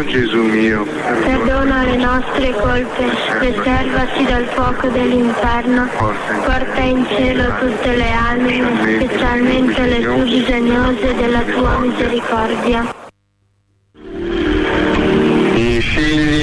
O Gesù mio, perdona le nostre colpe, preservaci dal fuoco dell'inferno, porta in cielo tutte le anime, specialmente le più bisognose della tua misericordia. I figli